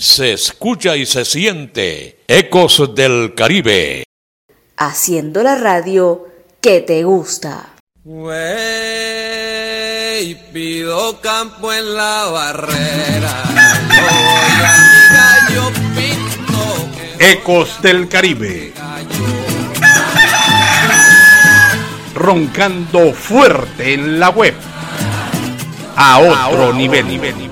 Se escucha y se siente Ecos del Caribe. Haciendo la radio que te gusta. Wey, pido campo en la barrera. Voy a mi gallo pinto. Ecos del Caribe. Roncando fuerte en la web. A otro nivel.